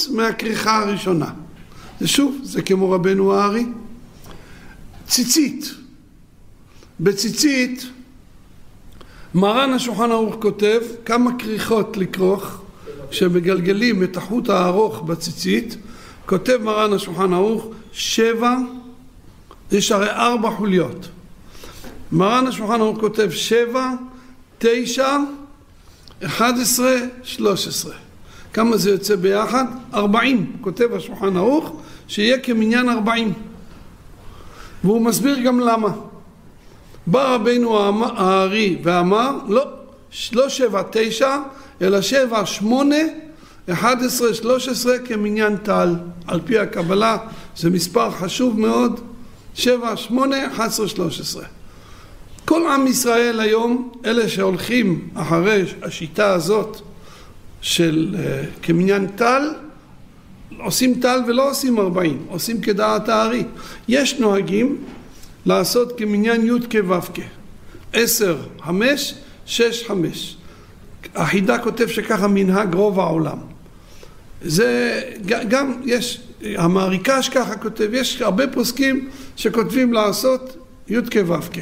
חוץ מהכריכה הראשונה. זה שוב, זה כמו רבנו הארי. ציצית. בציצית, מרן השולחן ערוך כותב כמה כריכות לכרוך, שמגלגלים את החוט הארוך בציצית, כותב מרן השולחן ערוך 7, יש הרי 4 חוליות. מרן השולחן ערוך כותב 7, 9, 11, 13. כמה זה יוצא ביחד? 40. כותב השולחן ערוך שיהיה כמניין 40. והוא מסביר גם למה. בא רבינו הארי ואמר, לא 7, 9, אלא 7, 8, 11, 13 כמניין טל. על פי הקבלה זה מספר חשוב מאוד. 7, 8, 11, 13. כל עם ישראל היום, אלה שהולכים אחרי השיטה הזאת של כמניין טל, עושים טל ולא עושים 40, עושים כדעת הארי. יש נוהגים לעשות כמניין י' כו' כ' 10, 5, 6, 5. החידה כותב שככה מנהג רוב העולם. זה גם יש, המעריקש ככה כותב, יש הרבה פוסקים שכותבים לעשות י' כו' כ'.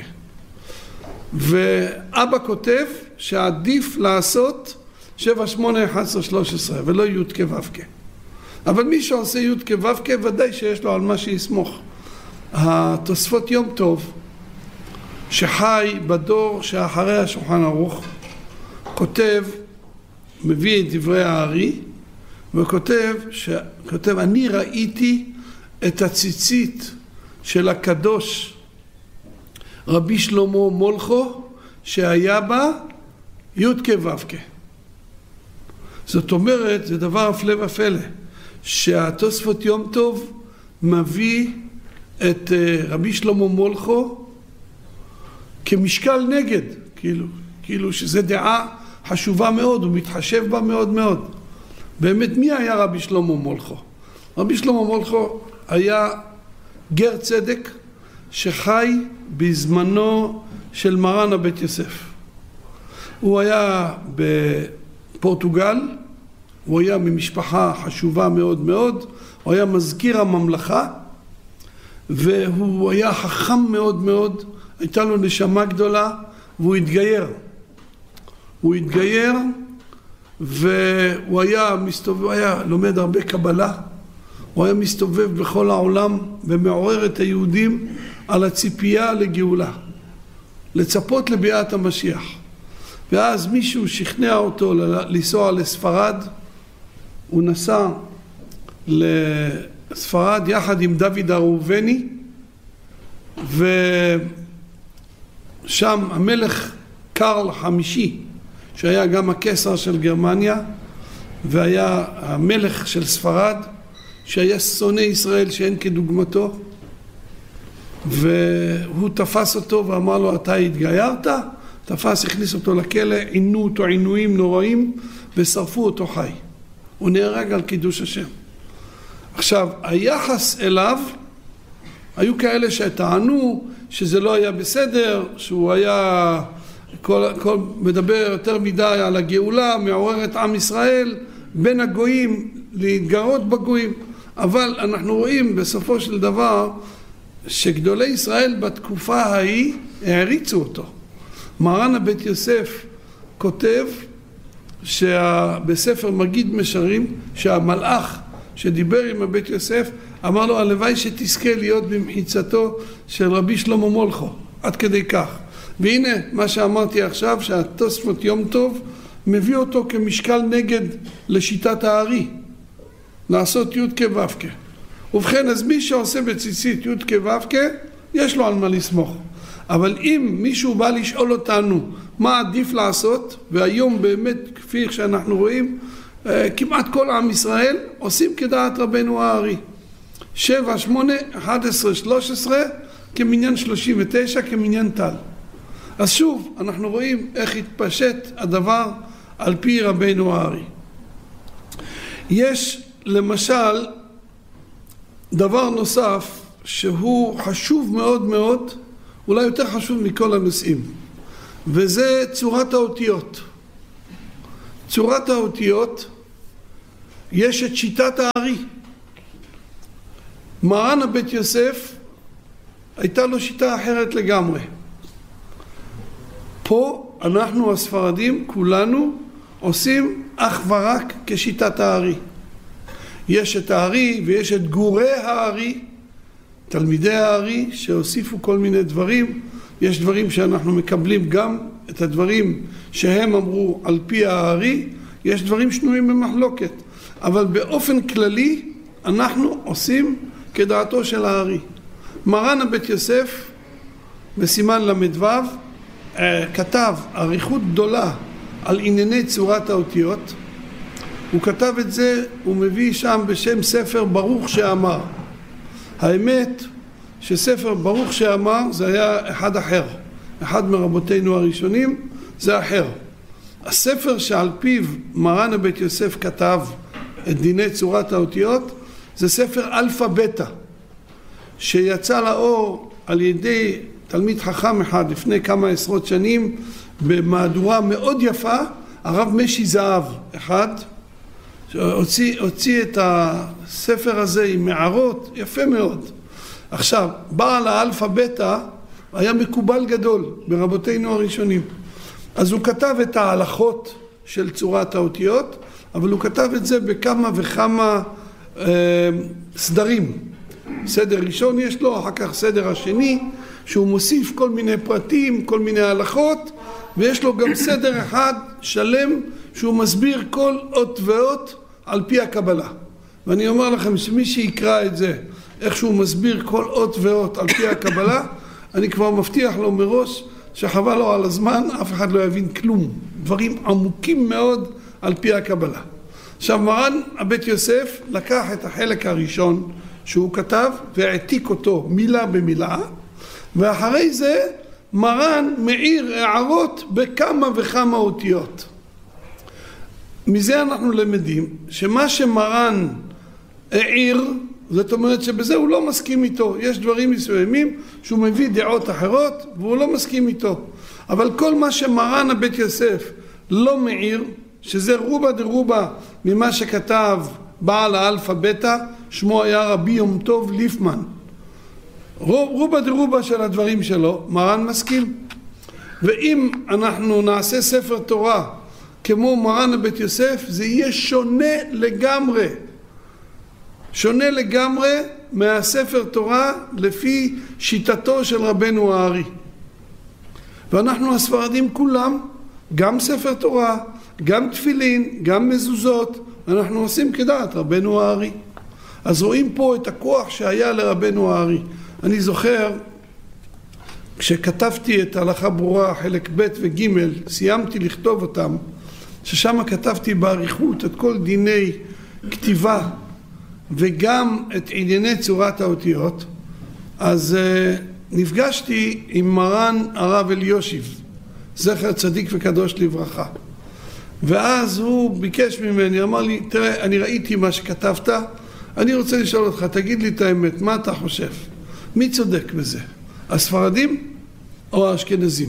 ואבא כותב שעדיף לעשות 7, 8, 11, 13 ולא י' כו' כ'. אבל מי שעושה י' כו' כ' ודאי שיש לו על מה שיסמוך. התוספות יום טוב שחי בדור שאחרי השולחן ערוך כותב, מביא את דברי הארי וכותב אני ראיתי את הציצית של הקדוש רבי שלמה מולכו שהיה בה י' כו' כ'. זאת אומרת, זה דבר הפלא ופלא, שהתוספות יום טוב מביא את רבי שלמה מולכו כמשקל נגד, כאילו שזה דעה חשובה מאוד, הוא מתחשב בה מאוד מאוד. באמת, מי היה רבי שלמה מולכו? רבי שלמה מולכו היה גר צדק שחי בזמנו של מרן הבית יוסף. הוא היה בפורטוגל, הוא היה ממשפחה חשובה מאוד מאוד, הוא היה מזכיר הממלכה, והוא היה חכם מאוד מאוד, הייתה לו נשמה גדולה, והוא התגייר. הוא התגייר, והוא היה מסתובב, הוא היה לומד הרבה קבלה, הוא היה מסתובב בכל העולם, ומעורר את היהודים על הציפייה לגאולה, לצפות לביאת המשיח. ואז מישהו שכנע אותו לנסוע לספרד, הוא נסע לספרד יחד עם דוד הראובני, ושם המלך קרל החמישי, שהיה גם הקיסר של גרמניה, והיה המלך של ספרד, שהיה שונא ישראל שאין כדוגמתו, והוא תפס אותו ואמר לו, אתה התגיירת? תפס, הכניס אותו לכלא, עינו אותו עינויים נוראים, ושרפו אותו חי. הוא נהרג על קידוש השם. עכשיו, היחס אליו, היו כאלה שטענו שזה לא היה בסדר, שהוא היה מדבר יותר מדי על הגאולה, מעורר את עם ישראל, בין הגויים, להתגרות בגויים. אבל אנחנו רואים בסופו של דבר, שגדולי ישראל בתקופה ההיא העריצו אותו. מרן הבית יוסף כותב בספר מגיד משרים שהמלאך שדיבר עם הבית יוסף אמר לו הלוואי שתזכה להיות במחיצתו של רבי שלמה מולכו, עד כדי כך. והנה מה שאמרתי עכשיו, שהתוספות יום טוב מביא אותו כמשקל נגד לשיטת הארי, לעשות י' כו' כ'. ובכן, אז מי שעושה בציצית י' כו' כ' יש לו על מה לסמוך. אבל אם מישהו בא לשאול אותנו מה עדיף לעשות, והיום באמת כפי שאנחנו רואים, כמעט כל עם ישראל עושים כדעת רבנו הארי. 7, 8, 11, 13 כמניין 39 כמניין טל. אז שוב אנחנו רואים איך התפשט הדבר על פי רבנו הארי. יש למשל דבר נוסף שהוא חשוב מאוד מאוד, אולי יותר חשוב מכל הנושאים, וזה צורת האותיות. צורת האותיות, יש את שיטת הארי. מרן הבית יוסף הייתה לו שיטה אחרת לגמרי. פה אנחנו הספרדים כולנו עושים אך ורק כשיטת הארי. יש את הארי ויש את גורי הארי, תלמידי הארי שהוסיפו כל מיני דברים. יש דברים שאנחנו מקבלים גם את הדברים שהם אמרו על פי הארי, יש דברים שנויים במחלוקת, אבל באופן כללי אנחנו עושים כדעתו של הארי. מרן הבית יוסף בסימן למדו כתב אריכות גדולה על ענייני צורת האותיות. הוא כתב את זה, הוא מביא שם בשם ספר ברוך שאמר. האמת שספר ברוך שאמר זה היה אחד אחר, אחד מרבותינו הראשונים זה אחר. הספר שעל פיו מרן הבית יוסף כתב את דיני צורת האותיות זה ספר אלפא בטא, שיצא לאור על ידי תלמיד חכם אחד לפני כמה עשרות שנים במהדורה מאוד יפה, הרב משי זהב אחד, הוציא את הספר הזה עם מערות, יפה מאוד. עכשיו, בעל האלפא בטא היה מקובל גדול ברבותינו הראשונים. אז הוא כתב את ההלכות של צורת האותיות, אבל הוא כתב את זה בכמה וכמה סדרים. סדר ראשון יש לו, אחר כך סדר השני, שהוא מוסיף כל מיני פרטים, כל מיני הלכות, ויש לו גם סדר אחד שלם שהוא מסביר כל אות ואות על פי הקבלה. ואני אומר לכם שמי שיקרא את זה, איך שהוא מסביר כל אות ואות על פי הקבלה, אני כבר מבטיח לו מראש שחבל לו על הזמן, אף אחד לא יבין כלום. דברים עמוקים מאוד על פי הקבלה. עכשיו מרן הבית יוסף לקח את החלק הראשון שהוא כתב והעתיק אותו מילה במילה, ואחרי זה מרן מעיר הערות בכמה וכמה אותיות. מזה אנחנו למדים שמה שמרן העיר, זאת אומרת שבזה הוא לא מסכים איתו. יש דברים מסוימים שהוא מביא דעות אחרות והוא לא מסכים איתו. אבל כל מה שמרן הבית יוסף לא מעיר, שזה רובה דרובה ממה שכתב בעל האלפא בטא, שמו היה רבי יום טוב ליפמן. רובה דרובה של הדברים שלו, מרן מסכים. ואם אנחנו נעשה ספר תורה כמו מרן הבית יוסף, זה יהיה שונה לגמרי. שונה לגמרי מהספר תורה לפי שיטתו של רבנו הארי. ואנחנו הספרדים כולם, גם ספר תורה, גם תפילין, גם מזוזות, אנחנו עושים כדעת רבנו הארי. אז רואים פה את הכוח שהיה לרבנו הארי. אני זוכר כשכתבתי את הלכה ברורה חלק ב' וג', סיימתי לכתוב אותם, ששם כתבתי בעריכות את כל דיני כתיבה וגם את ענייני צורת האותיות. אז נפגשתי עם מרן הרב אליושיב, זכר צדיק וקדוש לברכה, ואז הוא ביקש ממני, אמר לי, תראה, אני ראיתי מה שכתבת, אני רוצה לשאול אותך, תגיד לי את האמת, מה אתה חושב? מי צודק בזה? הספרדים או האשכנזים?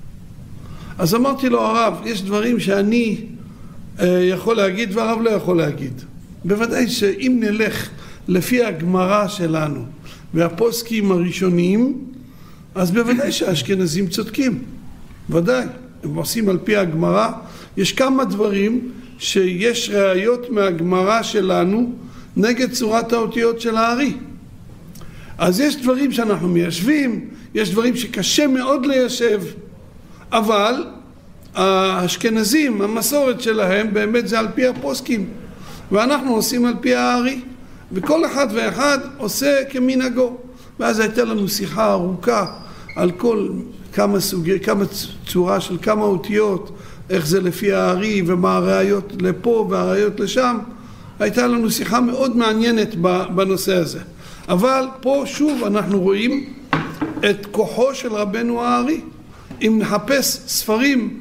אז אמרתי לו, הרב, יש דברים שאני יכול להגיד והרב לא יכול להגיד. בוודאי שאם נלך לפי הגמרא שלנו והפוסקים הראשונים, אז בוודאי שהאשכנזים צודקים. ודאי, הם עושים על פי הגמרא. יש כמה דברים שיש ראיות מהגמרא שלנו נגד צורת האותיות של הארי. אז יש דברים שאנחנו מיישבים, יש דברים שקשה מאוד ליישב, אבל האשכנזים, המסורת שלהם באמת זה על פי הפוסקים, ואנחנו עושים על פי הארי, וכל אחד ואחד עושה כמנהגו. ואז הייתה לנו שיחה ארוכה על כל כמה צורה של כמה אותיות, איך זה לפי הארי ומה הראיות לפה והראיות לשם. הייתה לנו שיחה מאוד מעניינת בנושא הזה. אבל פה שוב אנחנו רואים את כוחו של רבנו הארי. אם נחפש ספרים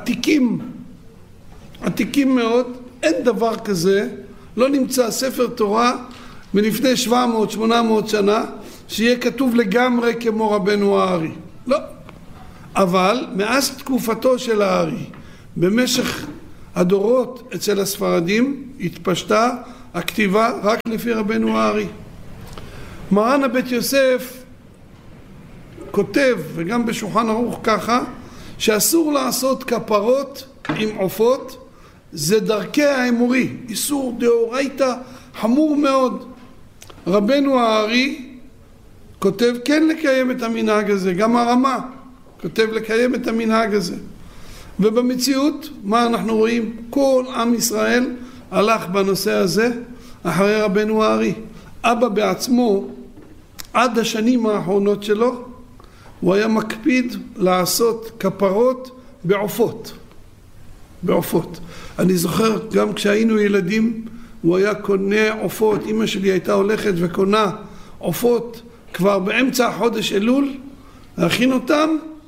עתיקים מאוד, אין דבר כזה, לא נמצא ספר תורה מלפני 700-800 שנה שיהיה כתוב לגמרי כמו רבנו הארי. לא. אבל מאז תקופתו של הארי, במשך הדורות אצל הספרדים התפשטה הכתיבה רק לפי רבנו הארי. מרן הבית יוסף כותב, וגם בשולחן ערוך ככה, שאסור לעשות כפרות עם עופות, זה דרכי האמורי, איסור דאורייתא חמור מאוד. רבנו הארי כותב כן לקיים את המנהג הזה, גם הרמה כותב לקיים את המנהג הזה. ובמציאות, מה אנחנו רואים? כל עם ישראל הלך בנושא הזה אחרי רבנו הארי. אבא בעצמו, עד השנים האחרונות שלו, הוא היה מקפיד לעשות כפרות בעופות. בעופות. אני זוכר גם כשהיינו ילדים, הוא היה קונה עופות. אמא שלי הייתה הולכת וקונה עופות כבר באמצע החודש אלול, להכין אותם,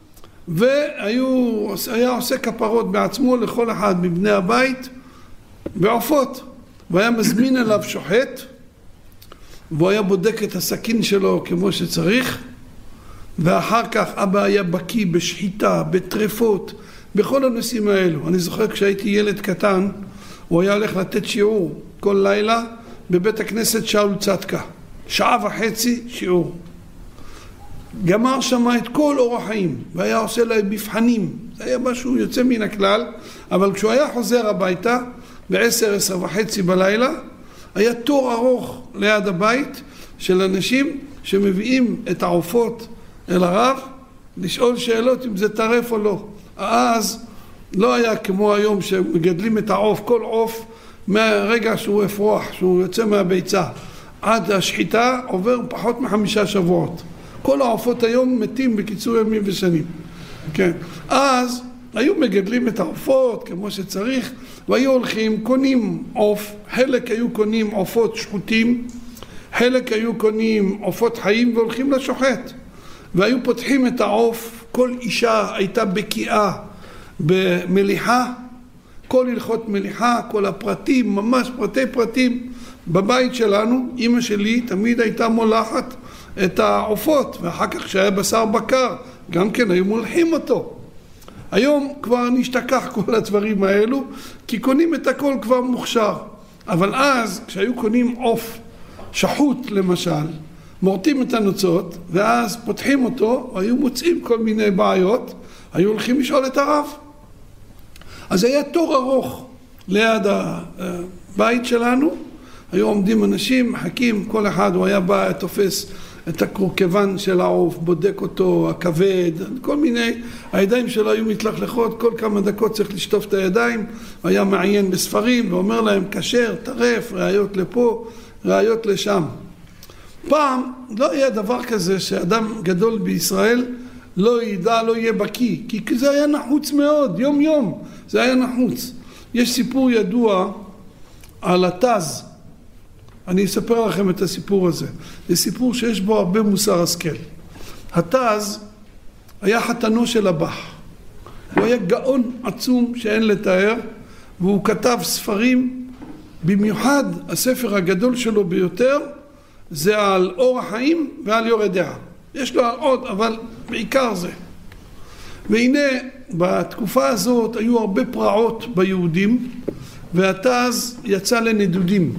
והיה עושה כפרות בעצמו לכל אחד מבני הבית בעופות. והיה מזמין אליו שוחט, והוא היה בודק את הסכין שלו כמו שצריך, ואחר כך אבא היה בקיא בשחיטה, בטרפות, בכל הנושאים האלו. אני זוכר כשהייתי ילד קטן, הוא היה הולך לתת שיעור כל לילה בבית הכנסת שאול צדקה, 1.5 שעה שיעור. גמר שמה את כל אורח חיים, והיה עושה להם מבחנים. זה היה משהו יוצא מן הכלל, אבל כשהוא היה חוזר הביתה, ב-10:30 בלילה, היה תור ארוך ליד הבית של אנשים שמביאים את העופות אל הרב, לשאול שאלות אם זה טרף או לא. אז לא היה כמו היום שמגדלים את העוף, כל עוף מהרגע שהוא אפרוח, שהוא יוצא מהביצה, עד השחיטה עובר פחות מ5 שבועות. כל העופות היום מתים בקיצור ימים ושנים. כן. אז היו מגדלים את העופות כמו שצריך, והיו הולכים, קונים עוף, חלק היו קונים עופות שחוטים, חלק היו קונים עופות חיים והולכים לשוחט. והיו פותחים את העוף, כל אישה הייתה בקיאה במליחה, כל הלכות מליחה, כל הפרטים, ממש פרטים. בבית שלנו, אמא שלי תמיד הייתה מולחת את העופות, ואחר כך כשהיה בשר בקר, גם כן היו מולחים אותו. היום כבר נשתכח כל הדברים האלו, כי קונים את הכל כבר מוכשר. אבל אז, כשהיו קונים עוף שחוט למשל, מורטים את הנוצות, ואז פותחים אותו, היו מוצאים כל מיני בעיות, היו הולכים לשאול את הרב. אז היה תור ארוך ליד הבית שלנו, היו עומדים אנשים, מחכים, כל אחד הוא היה בא, תופס את הקורקבן של העוף, בודק אותו, הכבד, כל מיני, הידיים שלו היו מתלכלכות, כל כמה דקות צריך לשטוף את הידיים, היה מעיין בספרים ואומר להם כשר, טרף, ראיות לפה, ראיות לשם. פעם לא היה דבר כזה שאדם גדול בישראל לא ידע, לא יהיה בקיא, כי זה היה נחוץ מאוד, יום יום זה היה נחוץ. יש סיפור ידוע על התז, אני אספר לכם את הסיפור הזה. זה סיפור שיש בו הרבה מוסר השכל. התז היה חתנו של הבח. הוא היה גאון עצום שאין לתאר, והוא כתב ספרים, במיוחד הספר הגדול שלו ביותר, זה על אורח חיים ועל יורה דעה. יש לו עוד, אבל בעיקר זה. והנה, בתקופה הזאת היו הרבה פרעות ביהודים, והתז יצא לנדודים.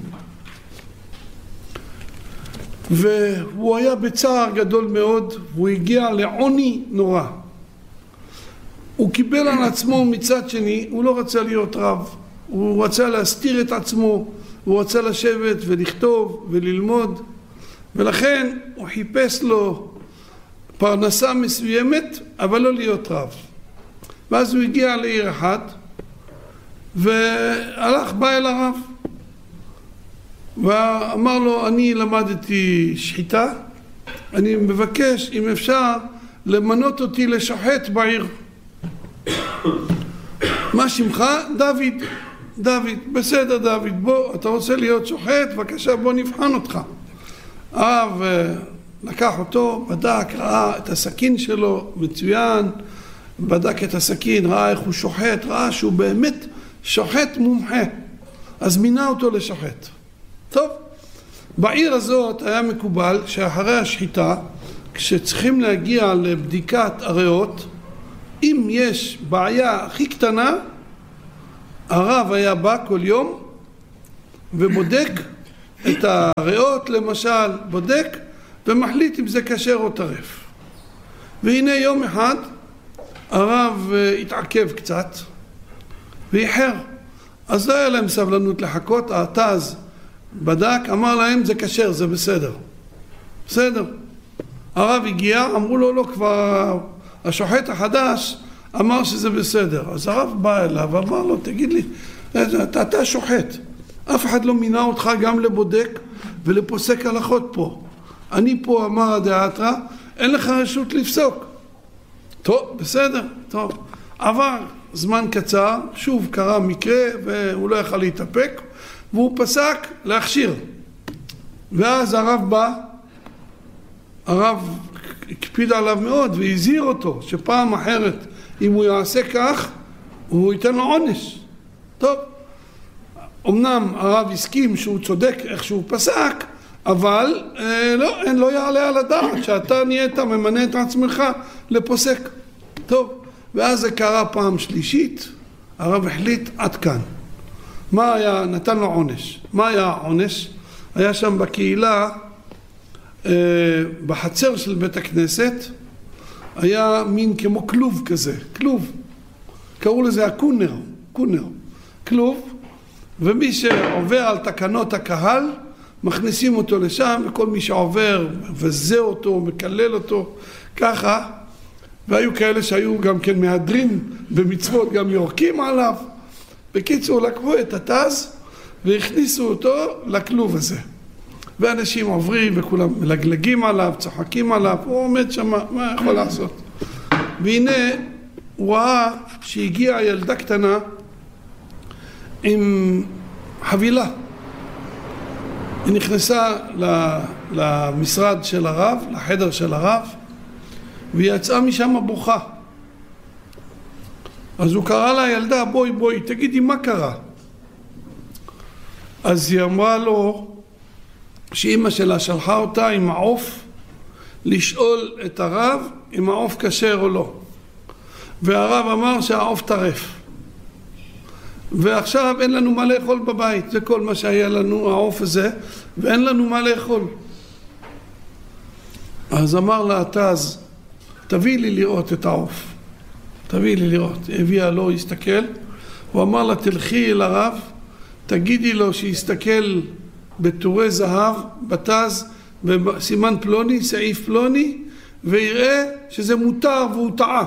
והוא היה בצער גדול מאוד, והוא הגיע לעוני נורא. הוא קיבל על עצמו מצד שני, הוא לא רצה להיות רב, הוא רצה להסתיר את עצמו, הוא רצה לשבת ולכתוב וללמוד, ולכן הוא חיפש לו פרנסה מסוימת, אבל לא להיות רב. ואז הוא הגיע לעיר אחת, והלך, בא אל הרב, ואמר לו, אני למדתי שחיטה, אני מבקש אם אפשר למנות אותי לשוחט בעיר. מה שמך? דוד. דוד, בסדר דוד, בוא, אתה רוצה להיות שוחט? בבקשה, בוא נבחן אותך. הרב לקח אותו, בדק, ראה את הסכין שלו, מצוין, בדק את הסכין, ראה איך הוא שוחט, ראה שהוא באמת שוחט מומחה, אז מינה אותו לשוחט. טוב, בעיר הזאת היה מקובל שאחרי השחיטה, כשצריכים להגיע לבדיקת הריאות, אם יש בעיה הכי קטנה, הרב היה בא כל יום ובודק את הריאות למשל, בודק ומחליט אם זה כשר או טרף. והנה יום אחד הרב התעכב קצת ואיחר, אז לא היה להם סבלנות לחכות. האטז בדק, אמר להם זה כשר, זה בסדר. בסדר. הרב הגיע, אמרו לו לא, כבר השוחט החדש אמר שזה בסדר. אז הרב בא אליו ואמר לו, תגיד לי, אתה שוחט, אף אחד לא מינה אותך גם לבודק ולפוסק הלכות פה. אני פה אמר הדעתרא, אין לך רשות לפסוק. טוב, בסדר, טוב. עבר זמן קצר, שוב קרה מקרה והוא לא יכל להתאפק, והוא פסק להכשיר. ואז הרב בא, הרב הקפיד עליו מאוד והזהיר אותו שפעם אחרת אם הוא יעשה כך הוא ייתן לו עונש. טוב, אמנם הרב הסכים שהוא צודק איך שהוא פסק, אבל לא יעלה על הדעת שאתה נהיית ממנה את עצמך לפוסק. טוב, ואז זה קרה פעם שלישית, הרב החליט עד כאן. מה היה? נתן לו עונש. מה היה העונש? היה שם בקהילה, בחצר של בית הכנסת, היה מין כמו כלוב כזה, כלוב. קראו לזה הקונר, כלוב, ומי שעובר על תקנות הקהל, מכניסים אותו לשם, וכל מי שעובר וזה אותו, מקלל אותו, ככה. והיו כאלה שהיו גם כן מהדרים במצוות, גם יורקים עליו. בקיצור, לקחו את התז והכניסו אותו לכלוב הזה. ואנשים עוברים וכולם מלגלגים עליו, צוחקים עליו, הוא עומד שם, מה יכול לעשות? והנה הוא ראה שהגיעה ילדה קטנה עם חבילה. היא נכנסה למשרד של הרב, לחדר של הרב, והיא יצאה משם בוכה. אז הוא קרא לה, ילדה, בואי, תגידי מה קרה? אז היא אמרה לו שאמא שלה שלחה אותה עם העוף לשאול את הרב אם העוף כשר או לא. והרב אמר שהעוף טרף. ועכשיו אין לנו מה לאכול בבית, זה כל מה שהיה לנו, העוף הזה, ואין לנו מה לאכול. אז אמר לה התז, תביא לי לראות את העוף. תביא לי לראות. הביאה לו, הסתכל. הוא אמר לה, תלכי אל הרב, תגידי לו שיסתכל בתורי זהב, בתז, בסימן פלוני, סעיף פלוני, ויראה שזה מותר והוא טעה.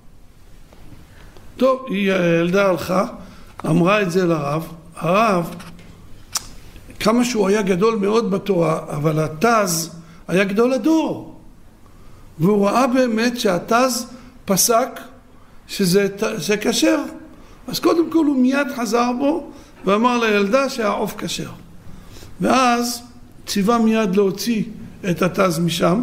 טוב, היא ילדה הלכה, אמרה את זה לרב. הרב, כמה שהוא היה גדול מאוד בתורה, אבל התז היה גדול הדור. והוא ראה באמת שהתז פסק שזה כשר. אז קודם כל הוא מיד חזר בו ואמר לילדה שהעוף כשר. ואז ציווה מיד להוציא את התז משם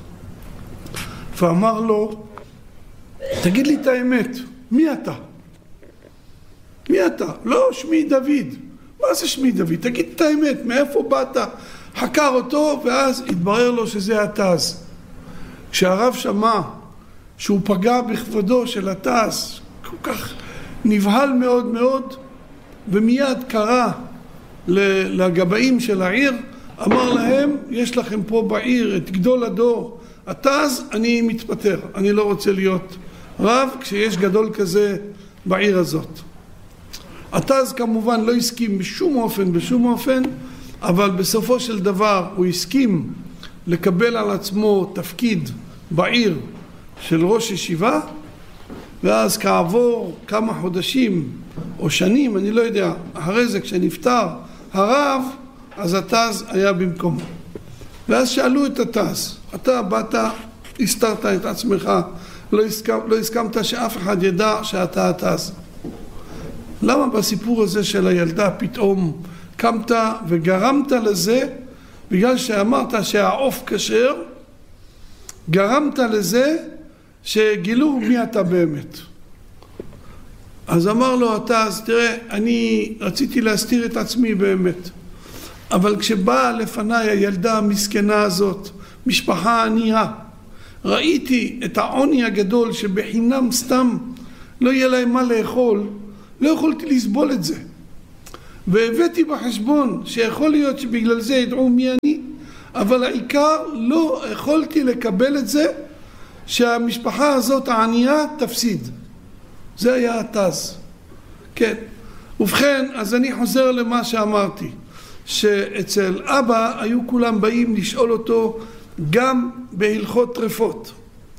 ואמר לו, תגיד לי את האמת, מי אתה? מי אתה? לא, שמי דוד. מה זה שמי דוד? תגיד את האמת, מאיפה באת? חקר אותו ואז התברר לו שזה התז. כשהרב שמע שהוא פגע בכבודו של התז, כל כך נבהל מאוד מאוד, ומיד קרא לגבאים של העיר, אמר להם, יש לכם פה בעיר את גדול הדור, התז, אני מתפטר, אני לא רוצה להיות רב כשיש גדול כזה בעיר הזאת. התז כמובן לא הסכים בשום אופן, אבל בסופו של דבר הוא הסכים לקבל על עצמו תפקיד בעיר של ראש ישיבה, ואז כעבור כמה חודשים או שנים, אני לא יודע, אחרי זה כשנפטר הרב, אז התז היה במקומו. ואז שאלו את התז, אתה באת, הסתרת את עצמך, לא הסכמת שאף אחד ידע שאתה התז. למה בסיפור הזה של הילדה פתאום קמת וגרמת לזה, בגלל שאמרת שהעוף כשר, גרמת לזה שגילו מי אתה באמת. אז אמר לו התז, תראה, אני רציתי להסתיר את עצמי באמת, אבל כשבאה לפניי הילדה המסכנה הזאת, משפחה ענייה, ראיתי את העוני הגדול שבחינם סתם לא יהיה להם מה לאכול, לא יכולתי לסבול את זה. והבאתי בחשבון שיכול להיות שבגלל זה ידעו מי אני, אבל העיקר לא יכולתי לקבל את זה שהמשפחה הזאת הענייה תפסיד. זה היה התז. כן. ובכן, אז אני חוזר למה שאמרתי, שאצל אבא היו כולם באים לשאול אותו גם בהלכות טרפות.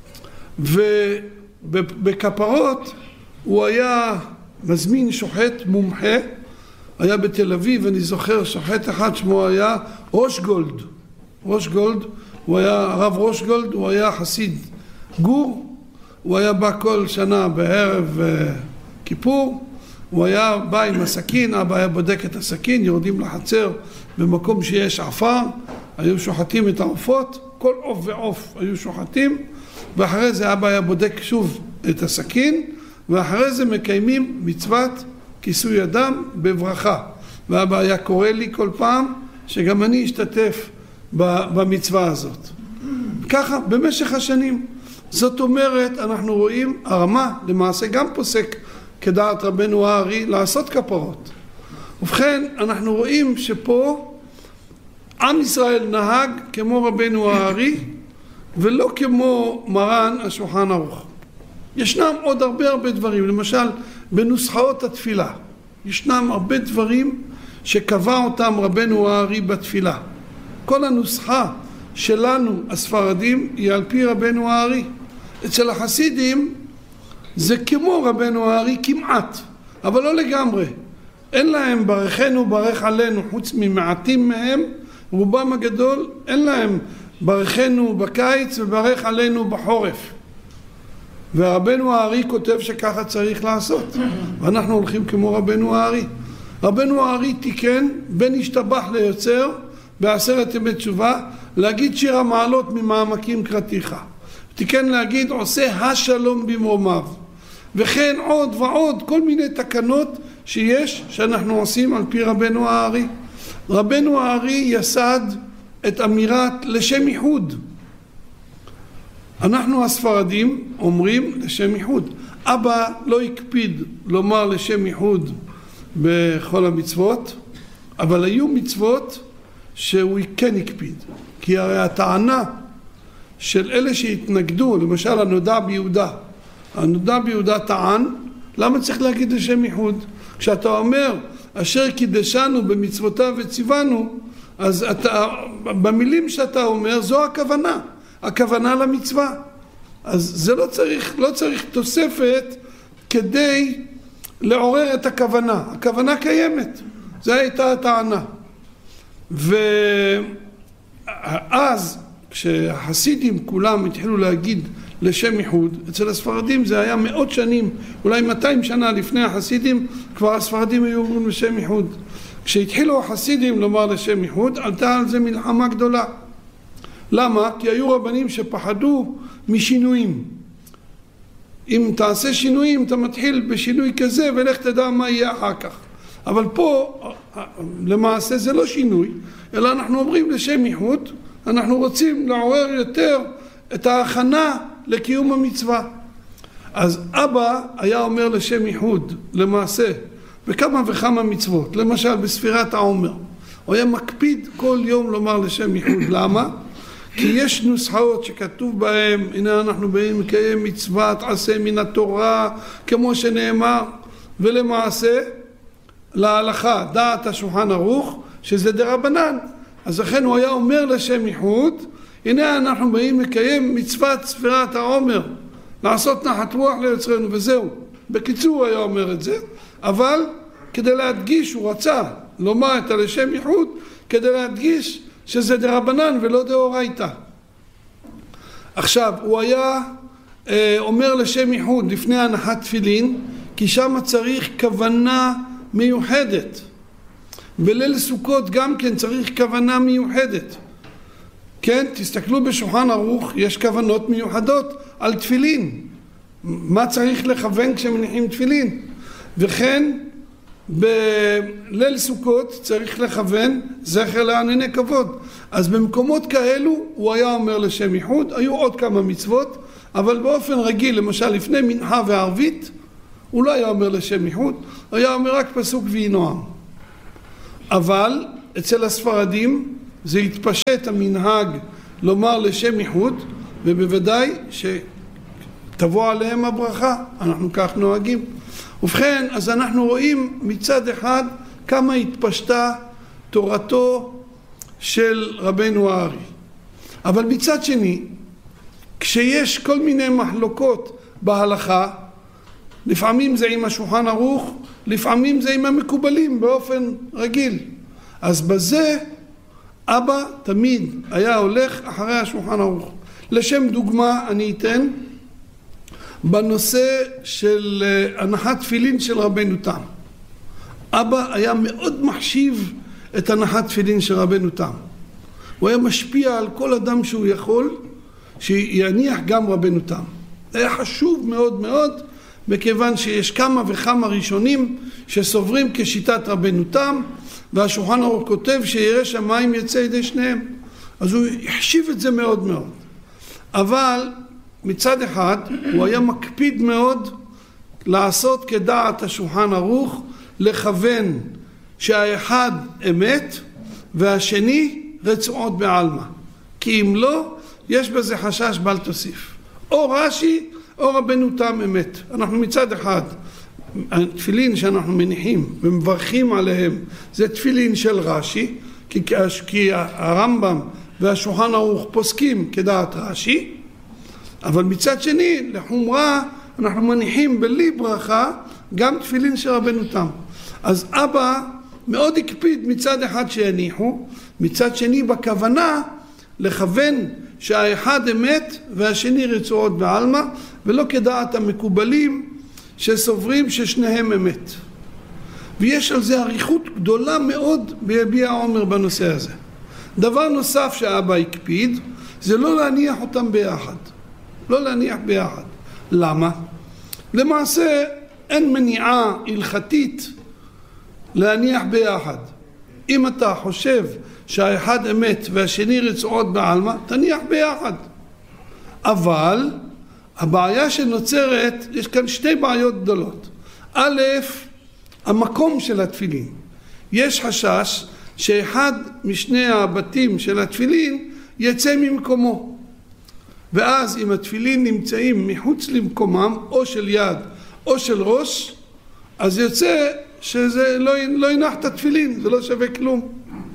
ובכפרות הוא היה מזמין שוחט מומחה, היה בתל אביב, אני זוכר שוחט אחד שמו היה רושגולד. רושגולד, הוא היה הרב רושגולד, הוא היה חסיד גור, הוא היה בא כל שנה בערב כיפור, הוא היה בא עם הסכין, אבא היה בודק את הסכין, יורדים לחצר במקום שיש עפר, היו שוחטים את העופות, כל עוף ועוף היו שוחטים, ואחרי זה אבא היה בודק שוב את הסכין, ואחרי זה מקיימים מצוות כיסוי ידם בברכה. ואבא היה קורא לי כל פעם שגם אני אשתתף במצווה הזאת. ככה במשך השנים. זאת אומרת, אנחנו רואים, הרמה למעשה גם פוסק כדעת רבנו הארי לעשות כפרות. ובכן, אנחנו רואים שפה עם ישראל נהג כמו רבנו הארי, ולא כמו מרן השולחן ערוך. ישנם עוד הרבה דברים, למשל בנוסחאות התפילה. ישנם הרבה דברים שקבע אותם רבנו הארי בתפילה. כל הנוסחה שלנו הספרדים היא על פי רבנו הארי. אצל החסידים זה כמו רבנו הארי כמעט, אבל לא לגמרי. אין להם ברכנו ברך עלינו, חוץ ממעטים מהם, רובם הגדול אין להם ברכנו בקיץ וברך עלינו בחורף. ורבנו הארי כותב שככה צריך לעשות, ואנחנו הולכים כמו רבנו הארי. רבנו הארי תיקן בין השתבח ליוצר בעשרת ימי תשובה להגיד שיר המעלות ממעמקים קראתיך, תיקן להגיד עושה השלום במרומיו, וכן עוד ועוד כל מיני תקנות שיש שאנחנו עושים על פי רבנו הארי. רבנו הארי יסד את אמירת לשם ייחוד. אנחנו הספרדים אומרים לשם ייחוד. אבא לא הקפיד לומר לשם ייחוד בכל המצוות, אבל היו מצוות שהוא כן הקפיד. כי הרי הטענה של אלה שהתנגדו, למשל הנודע ביהודה, הנודע ביהודה טען, למה צריך להגיד לשם ייחוד? כשאתה אומר אשר קידשנו במצוותיו וציוונו, אז אתה, במילים שאתה אומר זו הכוונה, הכוונה למצווה. אז זה לא צריך תוספת כדי לעורר את הכוונה. הכוונה קיימת. זו הייתה הטענה. ואז כשהחסידים כולם התחילו להגיד לשם ייחוד, אצל הספרדים זה היה מאות שנים, אולי 200 שנה לפני החסידים, כבר הספרדים היו אומרים לשם ייחוד. כשהתחילו החסידים לומר לשם ייחוד, עלתה על זה מלחמה גדולה. למה? כי היו רבנים שפחדו משינויים. אם תעשה שינויים, אתה מתחיל בשינוי כזה ולך תדע מה יהיה אחר כך. אבל פה, למעשה זה לא שינוי, אלא אנחנו אומרים לשם ייחוד, אנחנו רוצים לעורר יותר את ההכנה לקיום המצווה. אז אבא היה אומר לשם ייחוד, למעשה, בכמה וכמה מצוות, למשל בספירת העומר. הוא היה מקפיד כל יום לומר לשם ייחוד. למה? כי יש נוסחאות שכתוב בהם, הנה אנחנו באים לקיים מצוות עשה מן התורה, כמו שנאמר, ולמעשה, להלכה, דעת השולחן ערוך, שזה דרבנן. אז לכן הוא היה אומר לשם ייחוד, הנה אנחנו באים לקיים מצוות ספירת העומר, לעשות נחת רוח ליוצרנו, וזהו. בקיצור הוא היה אומר את זה, אבל כדי להדגיש, הוא רצה לומר את הלשם ייחוד, כדי להדגיש שזה דרבנן ולא דאורייתא. עכשיו, הוא היה אומר לשם ייחוד לפני הנחת תפילין, כי שם צריך כוונה מיוחדת. בליל סוכות גם כן צריך כוונה מיוחדת. כן, תסתכלו בשולחן ערוך, יש כוונות מיוחדות על תפילין. מה צריך לכוון כשמניחים תפילין? וכן, בליל סוכות צריך לכוון זכר לענני כבוד. אז במקומות כאלו הוא היה אומר לשם ייחוד. היו עוד כמה מצוות, אבל באופן רגיל, למשל לפני מנחה וערבית, הוא לא היה אומר לשם ייחוד, הוא היה אומר רק פסוק ויהי נועם. אבל אצל הספרדים זה התפשט המנהג לומר לשם ייחוד, ובוודאי שתבוא עליהם הברכה, אנחנו כך נוהגים. ובכן, אז אנחנו רואים מצד אחד כמה התפשטה תורתו של רבנו הארי. אבל מצד שני, כשיש כל מיני מחלוקות בהלכה, לפעמים זה עם השולחן ערוך, לפעמים זה עם המקובלים באופן רגיל. אז בזה אבא תמיד היה הולך אחרי השולחן ערוך. לשם דוגמה אני אתן בנושא של הנחת תפילין של רבנו תם. אבא היה מאוד מחשיב את הנחת תפילין של רבנו תם. הוא היה משפיע על כל אדם שהוא יכול שיניח גם רבנו תם. זה היה חשוב מאוד מאוד, מכיוון שיש כמה וכמה ראשונים שסוברים כשיטת רבנו תם, והשולחן ערוך כותב שירא שמיים יצא ידי שניהם. אז הוא החשיב את זה מאוד מאוד. אבל מצד אחד הוא היה מקפיד מאוד לעשות כדעת השולחן ערוך, לכוון שהאחד אמת והשני רצועות בעלמא. כי אם לא, יש בזה חשש בל תוסיף. או רש"י או רבנו תם אמת. אנחנו מצד אחד, התפילין שאנחנו מניחים ומברכים עליהם זה תפילין של רש"י, כי הרמב"ם והשולחן ערוך פוסקים כדעת רש"י, אבל מצד שני לחומרה אנחנו מניחים בלי ברכה גם תפילין של רבנו תם. אז אבא מאוד הקפיד מצד אחד שיניחו, מצד שני בכוונה לכוון שהאחד אמת והשני רצועות בעלמא, ולא כדעת המקובלים שסוברים ששניהם אמת. ויש על זה עריכות גדולה מאוד ביביע עומר בנושא הזה. דבר נוסף שאבא הקפיד זה לא להניח אותם ביחד. לא להניח ביחד. למה? למעשה אין מניעה הלכתית להניח ביחד. אם אתה חושב שהאחד אמת והשני רצועות בעלמא, תניח ביחד. אבל הבעיה שנוצרת, יש כאן שתי בעיות גדולות. א', המקום של התפילין. יש חשש שאחד משני הבתים של התפילין יצא ממקומו. ואז אם התפילין נמצאים מחוץ למקומם, או של יד או של ראש, אז יוצא שזה לא ינח את התפילין, זה לא שווה כלום.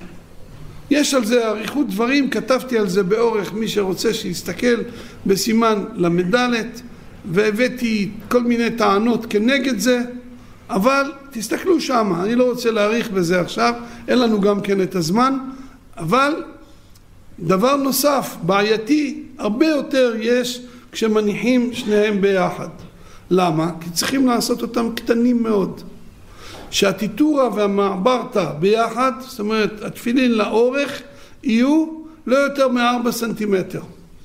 יש על זה עריכות דברים, כתבתי על זה באורך, מי שרוצה שיסתכל בסימן למדלת, והבאתי כל מיני טענות כנגד זה, אבל תסתכלו שם, אני לא רוצה להאריך בזה עכשיו, אין לנו גם כן את הזמן, אבל דבר נוסף, בעייתי, הרבה יותר יש כשמניחים שניהם ביחד. למה? כי צריכים לעשות אותם קטנים מאוד. שהטיטורה והמעברתא ביחד, זאת אומרת התפילין לאורך, יהיו לא יותר מ4 סנטימטר.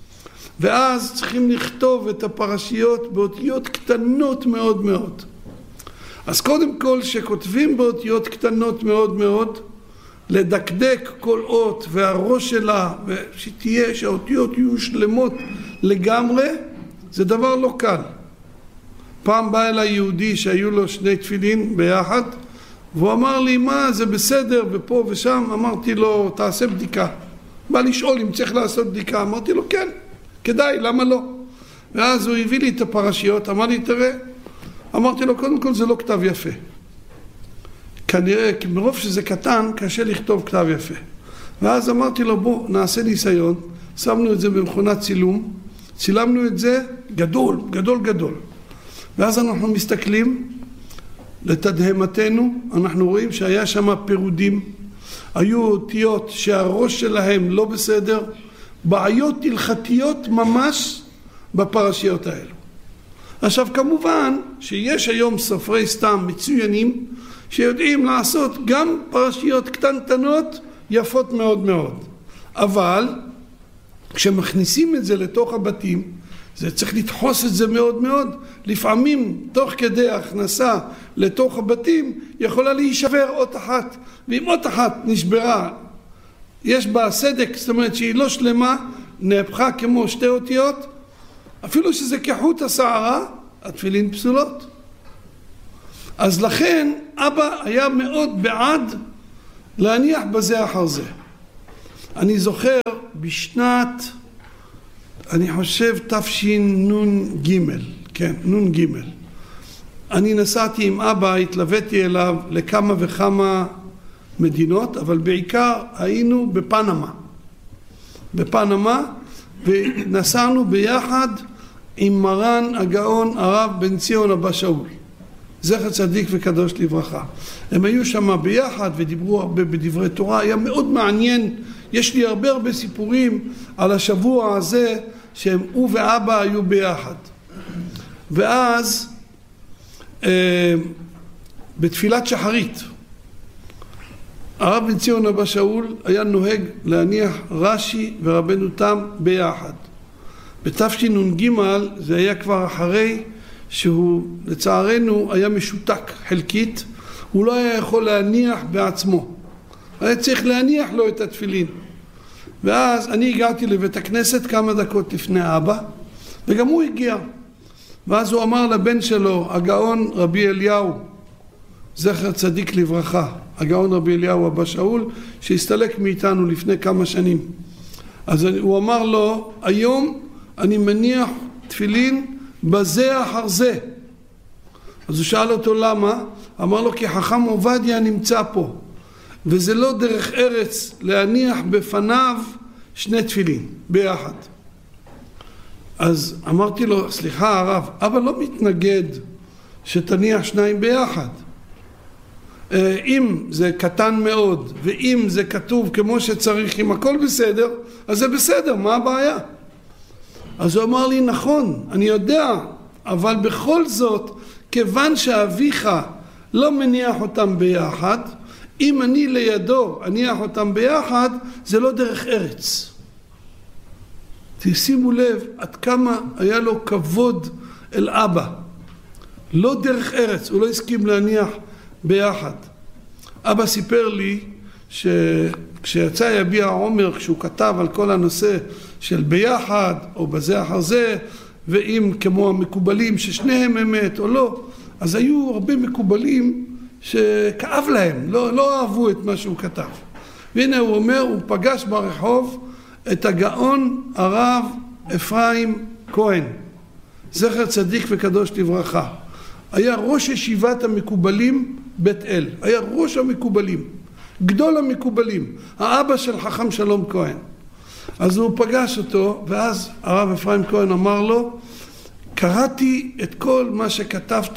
ואז צריכים לכתוב את הפרשיות באותיות קטנות מאוד מאוד. אז קודם כל שכותבים באותיות קטנות מאוד מאוד, לדקדק כל אות והראש שלה, שהאותיות יהיו שלמות לגמרי, זה דבר לא קל. פעם בא אליי יהודי שהיו לו 2 תפילין ביחד, והוא אמר לי, מה, זה בסדר, ופה ושם. אמרתי לו, תעשה בדיקה. בא לשאול אם צריך לעשות בדיקה. אמרתי לו, כן, כדאי, למה לא? ואז הוא הביא לי את הפרשיות, אמר לי, תראה. אמרתי לו, קודם כל זה לא כתב יפה. כנראה, מרוב שזה קטן, קשה לכתוב כתב יפה. ואז אמרתי לו, בוא, נעשה ניסיון. שמנו את זה במכונת צילום. צילמנו את זה גדול, גדול, גדול. ואז אנחנו מסתכלים, לתדהמתנו, אנחנו רואים שהיה שם פירודים, היו אותיות שהראש שלהם לא בסדר, בעיות הלכתיות ממש בפרשיות האלו. עכשיו כמובן שיש היום סופרי סתם מצוינים, שיודעים לעשות גם פרשיות קטנטנות יפות מאוד מאוד. אבל כשמכניסים את זה לתוך הבתים, זה צריך לדחוס את זה מאוד מאוד. לפעמים תוך כדי הכנסה לתוך הבתים יכולה להישבר אות אחת, ואם אות אחת נשברה, יש בה סדק, זאת אומרת שהיא לא שלמה, נהפכה כמו 2 אותיות, אפילו שזה כחוט השערה, התפילין פסולות. אז לכן אבא היה מאוד בעד להניח בזה אחר זה. אני זוכר בשנת, אני חושב תשנ"ג, כן, נ"ג. אני נסעתי עם אבא, התלוויתי אליו לכמה וכמה מדינות, אבל בעיקר היינו בפנמה, ונסענו ביחד עם מרן הגאון הרב בן ציון אבא שאול, זכר צדיק וקדוש לברכה. הם היו שם ביחד ודיברו הרבה בדברי תורה, היה מאוד מעניין. יש לי הרבה סיפורים על השבוע הזה שהם הוא ואבא היו ביחד. ואז בתפילת שחרית הרב בן ציון אבא שאול היה נוהג להניח רש"י ורבנו תם ביחד. בתשנ"ג זה היה כבר אחרי שהוא לצערנו היה משותק חלקית, הוא לא היה יכול להניח בעצמו, היה צריך להניח לו את התפילין. ואז אני הגעתי לבית הכנסת כמה דקות לפני אבא, וגם הוא הגיע. ואז הוא אמר לבן שלו, הגאון רבי אליהו, זכר צדיק לברכה, הגאון רבי אליהו אבא שאול, שהסתלק מאיתנו לפני כמה שנים. אז הוא אמר לו, היום אני מניח תפילין בזה אחר זה. אז הוא שאל אותו למה? אמר לו, כי חכם עובדיה נמצא פה, וזה לא דרך ארץ להניח בפניו שני תפילין ביחד. אז אמרתי לו, סליחה הרב, אבא לא מתנגד שתניח שניים ביחד. אם זה קטן מאוד, ואם זה כתוב כמו שצריך, אם הכל בסדר, אז זה בסדר, מה הבעיה? אז הוא אמר לי, נכון, אני יודע, אבל בכל זאת, כיוון שאביך לא מניח אותם ביחד, אם אני לידו אניח אותם ביחד, זה לא דרך ארץ. תשימו לב עד כמה היה לו כבוד אל אבא. לא דרך ארץ, הוא לא הסכים להניח ביחד. אבא סיפר לי שכשיצא יביע עומר, כשהוא כתב על כל הנושא של ביחד או בזה אחר זה, ואם כמו המקובלים ששניהם אמת או לא, אז היו הרבה מקובלים שכאב להם, לא אהבו את מה שהוא כתב. והנה הוא אומר, הוא פגש ברחוב את הגאון הרב אפרים כהן, זכר צדיק וקדוש לברכה. היה ראש ישיבת המקובלים בית אל, היה ראש המקובלים, גדול המקובלים, האבא של חכם שלום כהן. אז הוא פגש אותו, ואז הרב אפרים כהן אמר לו, קראתי את כל מה שכתבת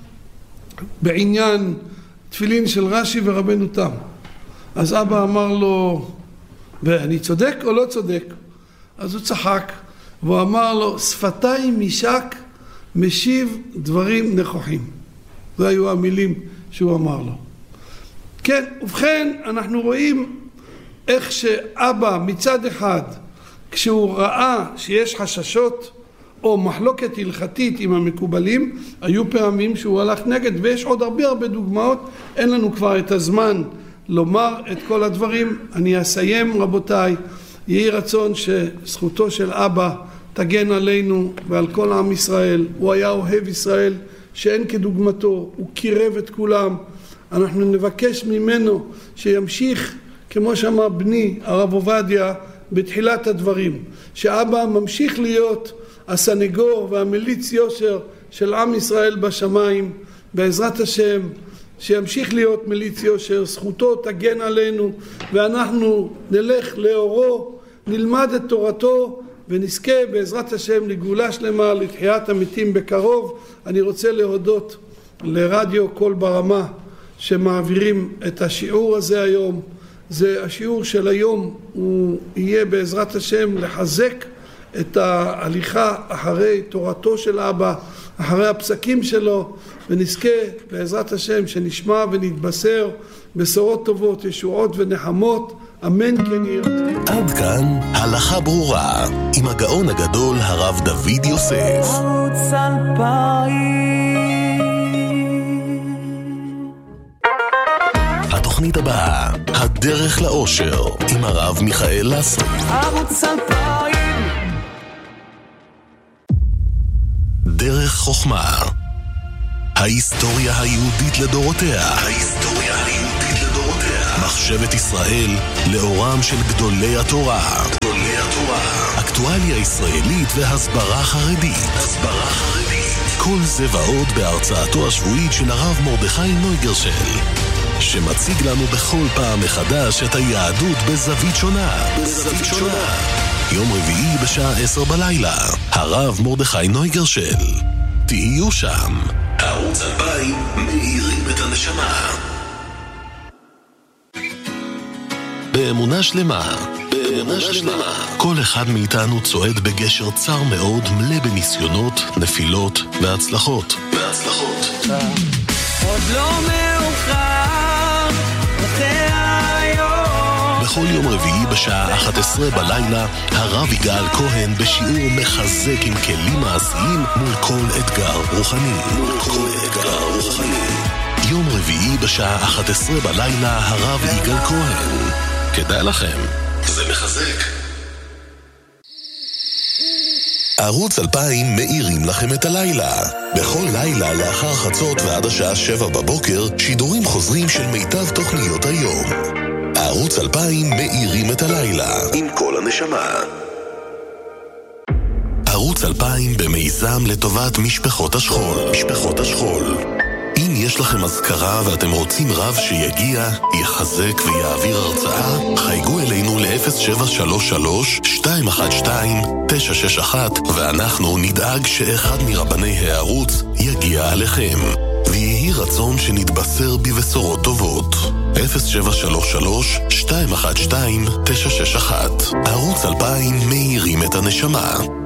בעניין תפילין של רש"י ורבנו תם. אז אבא אמר לו, ואני צודק או לא צודק? אז הוא צחק, והוא אמר לו, שפתיים משק משיב דברים נכוחים. זה היו המילים שהוא אמר לו. כן, ובכן, אנחנו רואים איך שאבא מצד אחד, כשהוא ראה שיש חששות או מחלוקת הלכתית עם המקובלים, היו פעמים שהוא הלך נגד, ויש עוד הרבה דוגמאות, אין לנו כבר את הזמן לומר את כל הדברים. אני אסיים רבותיי, יהי רצון שזכותו של אבא תגן עלינו ועל כל עם ישראל. הוא היה אוהב ישראל שאין כדוגמתו, הוא קירב את כולם. אנחנו נבקש ממנו שימשיך, כמו שאמר בני הרב עובדיה בתחילת הדברים, שאבא ממשיך להיות הסנגור והמליץ יושר של עם ישראל בשמיים, בעזרת השם, שימשיך להיות מליץ יושר, זכותו תגן עלינו, ואנחנו נלך לאורו, נלמד את תורתו, ונזכה בעזרת השם לגאולה שלמה, לתחיית המתים בקרוב. אני רוצה להודות לרדיו קול ברמה שמעבירים את השיעור הזה היום. זה השיעור של היום, הוא יהיה בעזרת השם לחזק את ההליכה אחרי תורתו של אבא, אחרי הפסקים שלו, ונזכה בעזרת השם שנשמע ונתבשר בשורות טובות, ישועות ונחמות. אמן כן יהיה רצון. עד כאן הלכה ברורה עם הגאון הגדול הרב דוד יוסף. התוכנית הבאה, הדרך לאושר, עם הרב מיכאל לסרי. ערוץ 2000 דרך חוכמה, ההיסטוריה היהודית לדורותיה. מחשבת ישראל לאורם של גדולי התורה. אקטואליה ישראלית והסברה חרדית. כל זה ועוד בהרצאתו השבועית של הרב מרדכי נויגרשל, שמציג לנו בכל פעם מחדש את היהדות בזווית שונה. יום רביעי בשעה 10 בלילה, הרב מרדכי נויגרשל. תהיו שם. ערוץ 2000 מאירים את הנשמה. באמונה שלמה. כל אחד מאיתנו צועד בגשר צר מאוד, מלא בניסיונות, נפילות והצלחות. עוד לא מאוחר, היום. בכל יום רביעי בשעה 11 בלילה, הרב יגאל כהן בשיעור מחזק עם כלים מעשיים מול כל אתגר רוחני. יום רביעי בשעה 11 בלילה, הרב יגאל כהן. כדאי לכם, זה מחזק. ערוץ 2000 מאירים לכם את הלילה. בכל לילה לאחר חצות ועד השעה 7 בבוקר, שידורים חוזרים של מיטב תוכניות היום. ערוץ 2000 מאירים את הלילה עם כל הנשמה. ערוץ 2000 במיזם לטובת משפחות השכול. אם יש לכם אזכרה ואתם רוצים רב שיגיע, יחזק ויעביר הרצאה, חייגו אלינו ל-073-212-961 ואנחנו נדאג שאחד מרבני הערוץ יגיע עליכם. ויהי רצון שנתבשר בבשורות טובות. 073-212-961. ערוץ 2000 מאירים את הנשמה.